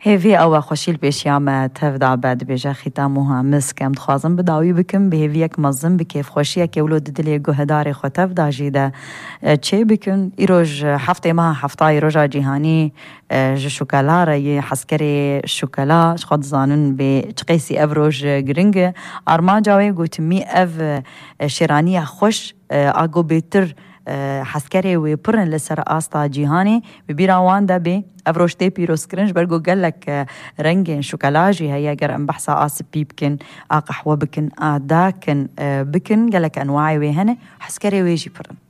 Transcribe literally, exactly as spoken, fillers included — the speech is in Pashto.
هیوی او خوشیل پیشیام تفدا بعد بیجا ختامها مسکم تخوازم بداوی بکم به هیوی یک مزم بکیف خوشیه که ولود دلی گهدار خو تفدا جیده چه بکن ایروج هفته ما هفته ایروج جهانی ج شوکولا را یه حسکری شوکولا خود زانون به چقیسی افروج گرنگ ارما جاوی گوتمی اف شیرانی خوش آگو بیتر حسکری و پرن لسر آستا جهانی ببیراوان ده به افروشته پیروس کرنج برگو قلك رنگين شوكولاجي هيا اگر ام بحثا آس بيبكن آقحوة بكن آداكن بكن قلك انواعي ويهنه حسكري ويجي برن